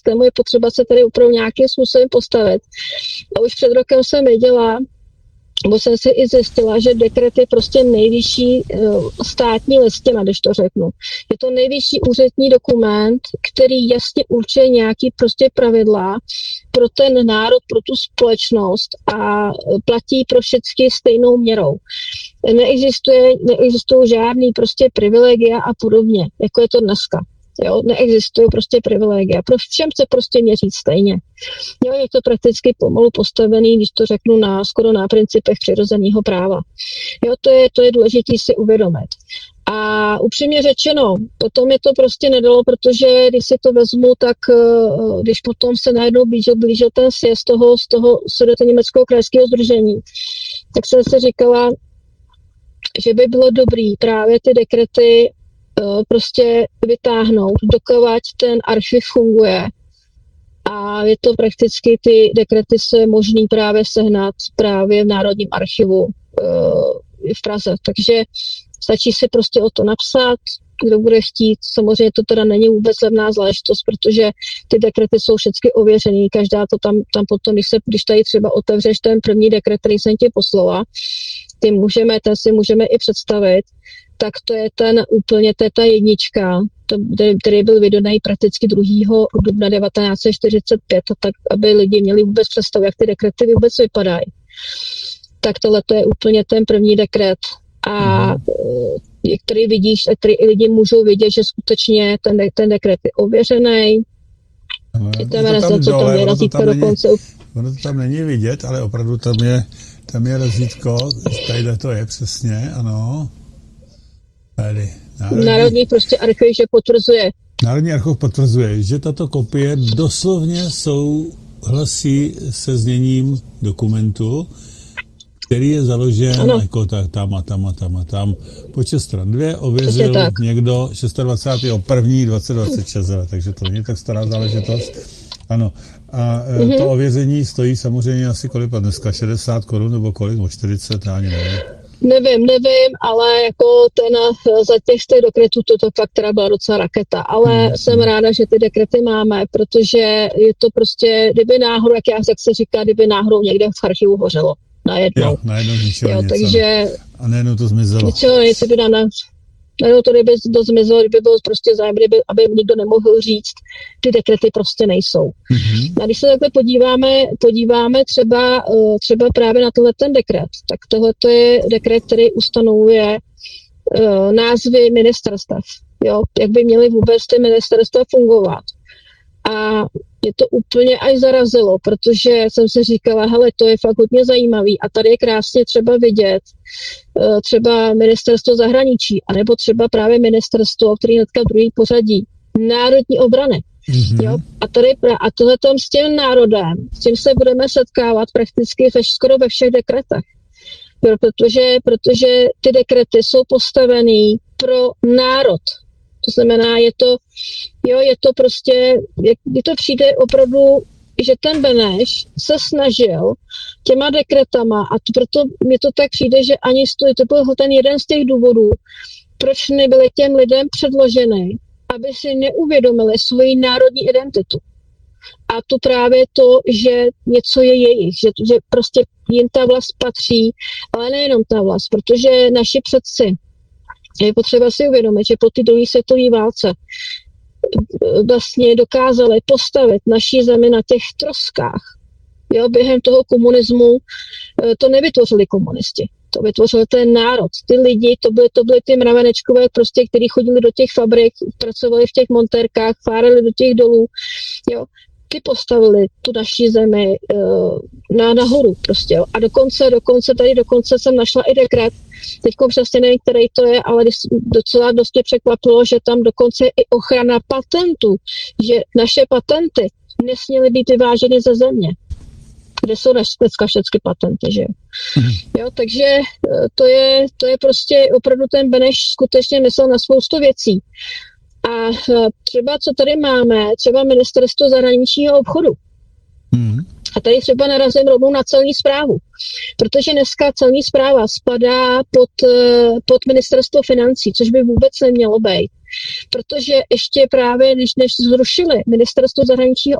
k tomu je potřeba se tady opravdu nějakým způsobem postavit. A už před rokem jsem věděla, nebo jsem si i zjistila, že dekret je prostě nejvyšší státní listina, když to řeknu. Je to nejvyšší úřední dokument, který jasně určuje nějaký prostě pravidla pro ten národ, pro tu společnost a platí pro všechny stejnou měrou. Neexistují žádný prostě privilegia a podobně, jako je to dneska. Jo, neexistují prostě privilegia. Pro všem se prostě měří stejně. Jo, je to prakticky pomalu postavený, když to řeknu, skoro na principech přirozeného práva. Jo, to je důležité si uvědomit. A upřímně řečeno, potom je to prostě nedalo, protože když si to vezmu, tak když potom se najednou blížil ten sjezd z toho Sudetoněmeckého krajského sdružení, tak jsem si říkala, že by bylo dobrý právě ty dekrety prostě vytáhnout, dokovat ten archiv funguje. A je to prakticky, ty dekrety se možný právě sehnat právě v Národním archivu v Praze. Takže stačí si prostě o to napsat, kdo bude chtít. Samozřejmě to teda není vůbec levná záležitost, protože ty dekrety jsou všechny ověřený, každá to tam potom, když tady třeba otevřeš ten první dekret, který jsem ti poslala, ten si můžeme i představit, tak to je ta jednička, který byl vydaný prakticky 2. dubna 1945, tak aby lidi měli vůbec představu, jak ty dekrety vůbec vypadají. Tak tohle to je úplně ten první dekret. A který vidíš, a který i lidi můžou vidět, že skutečně ten dekret je ověřený. Ono to tam není vidět, ale opravdu tam je razítko, tadyhle to je přesně, ano. Tady. Národní prostě archiv, že potvrzuje. Národní archiv potvrzuje, že tato kopie doslovně souhlasí se zněním dokumentu, který je založen jako tam. Počet stran 2 ověřil někdo 26.1.2026, takže to není tak stará záležitost. Ano. A to ověření stojí samozřejmě asi kolik dneska, 60 korun nebo kolik, nebo 40, já ani nevím. Nevím, ale jako za těch dekretů to fakt teda byla docela raketa, ale jsem ráda, že ty dekrety máme, protože je to prostě, kdyby náhodou, jak se říká, kdyby náhodou někde v archivu hořelo. Najednou. Jo, najednou ničeho něco. Takže, a najednou to zmizelo. Ničeho nic by najednou to kdyby to zmizelo, kdyby bylo prostě zájem, aby nikdo nemohl říct, ty dekrety prostě nejsou. A když se takhle podíváme třeba právě na tenhle ten dekret, tak tohle je dekret, který ustanovuje názvy ministerstev. Jo, jak by měly vůbec ty ministerstva fungovat. A mě to úplně až zarazilo, protože jsem si říkala, hele, to je fakt hodně zajímavý a tady je krásně třeba vidět třeba ministerstvo zahraničí, anebo třeba právě ministerstvo, který hnedka druhý pořadí, národní obrany. Jo? A tohle s tím národem, s tím se budeme setkávat prakticky skoro ve všech dekretech. Protože ty dekrety jsou postavený pro národ. To znamená, je to prostě, kdy to přijde opravdu, že ten Beneš se snažil těma dekretama a proto mi to tak přijde, že ani to byl ten jeden z těch důvodů, proč nebyly těm lidem předloženy, aby si neuvědomili svoji národní identitu. A to právě to, že něco je jejich, že prostě jim ta vlast patří, ale nejenom ta vlast, protože naši předci, je potřeba si uvědomit, že po té druhé světové válce vlastně dokázali postavit naší zemi na těch troskách. Jo, během toho komunismu to nevytvořili komunisti. To vytvořil ten národ. Ty lidi, to byly ty mravenečkové, prostě, kteří chodili do těch fabrik, pracovali v těch montérkách, fárali do těch dolů. Jo. Ty postavili tu naší zemi nahoru prostě. Jo. A dokonce jsem našla i dekret, teďko přesně nevím, který to je, ale docela dost mě překvapilo, že tam dokonce je i ochrana patentů, že naše patenty nesměly být vyváženy ze země. Kde jsou dneska všechny patenty, že jo. Jo, takže to je prostě opravdu ten Beneš skutečně myslel na spoustu věcí. A třeba co tady máme, třeba ministerstvo zahraničního obchodu. A tady třeba narazím rovnou na celní správu, protože dneska celní správa spadá pod ministerstvo financí, což by vůbec nemělo být. Protože ještě právě, než zrušili ministerstvo zahraničního